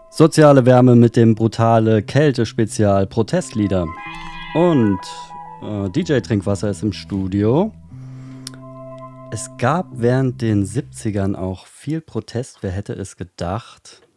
Soziale Wärme mit dem brutale Kälte-Spezial Protestlieder. Und DJ Trinkwasser ist im Studio. Es gab während den 70ern auch viel Protest. Wer hätte es gedacht?